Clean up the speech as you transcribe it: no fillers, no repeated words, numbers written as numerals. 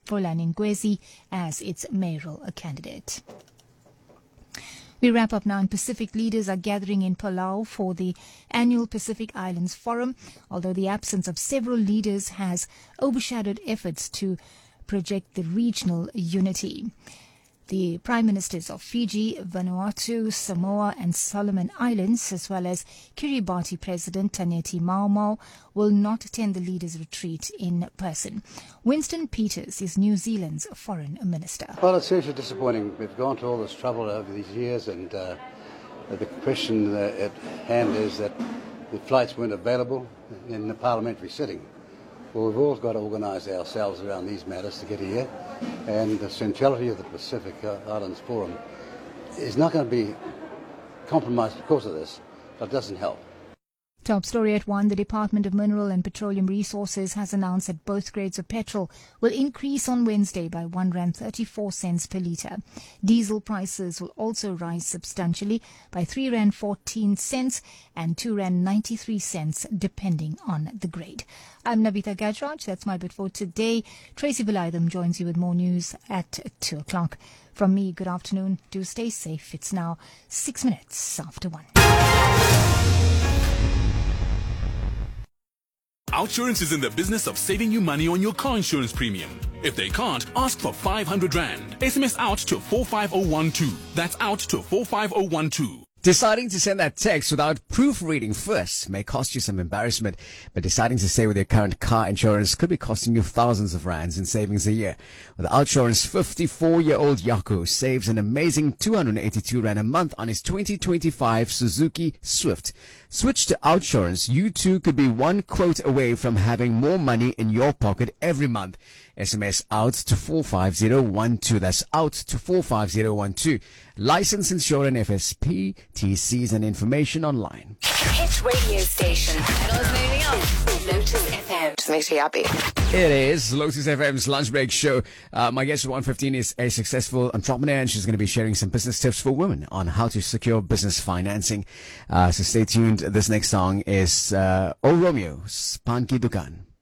Xolani Ngwezi as its mayoral candidate. We wrap up now, and Pacific leaders are gathering in Palau for the annual Pacific Islands Forum, although the absence of several leaders has overshadowed efforts to project the regional unity. The Prime Ministers of Fiji, Vanuatu, Samoa and Solomon Islands, as well as Kiribati President Taneti Mau, will not attend the leaders' retreat in person. Winston Peters is New Zealand's Foreign Minister. Well, it's hugely disappointing. We've gone to all this trouble over these years, and the question at hand is that the flights weren't available in the parliamentary sitting. Well, we've all got to organise ourselves around these matters to get here, and the centrality of the Pacific Islands Forum is not going to be compromised because of this, but it doesn't help. Top story at 1. The Department of Mineral and Petroleum Resources has announced that both grades of petrol will increase on Wednesday by R1.34 per litre. Diesel prices will also rise substantially by R3.14 and R2.93 depending on the grade. I'm Navita Gajraj. That's my bit for today. Tracy Balaitham joins you with more news at 2 o'clock. From me, good afternoon. Do stay safe. It's now 6 minutes after 1. OUTsurance is in the business of saving you money on your car insurance premium. If they can't, ask for 500 Rand. SMS out to 45012. That's out to 45012. Deciding to send that text without proofreading first may cost you some embarrassment, but deciding to stay with your current car insurance could be costing you thousands of rands in savings a year. With OUTsurance, 54-year-old Yaku saves an amazing 282 Rand a month on his 2025 Suzuki Swift. Switch to OUTsurance. You too could be one quote away from having more money in your pocket every month. SMS out to 45012. That's out to 45012. License, insurance, FSP, TCs and information online. Hit radio station. And anything else? Lotus FM. Just makes you happy. It is Lotus FM's lunch break show. My guest at 1:15 is a successful entrepreneur, and she's going to be sharing some business tips for women on how to secure business financing. So stay tuned. This next song is O Romeo, Spanky Dukan.